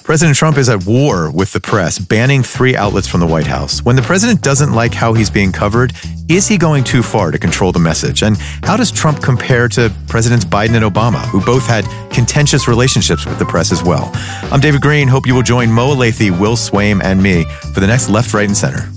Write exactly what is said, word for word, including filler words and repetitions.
President Trump is at war with the press, banning three outlets from the White House. When the president doesn't like how he's being covered, is he going too far to control the message? And how does Trump compare to Presidents Biden and Obama, who both had contentious relationships with the press as well? I'm David Green. Hope you will join Mo Alathe, Will Swaim, and me for the next Left, Right, and Center.